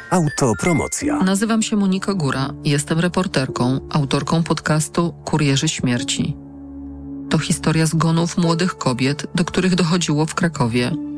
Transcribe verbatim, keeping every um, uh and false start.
Autopromocja. Nazywam się Monika Góra. Jestem reporterką, autorką podcastu Kurierzy Śmierci. To historia zgonów młodych kobiet, do których dochodziło w Krakowie.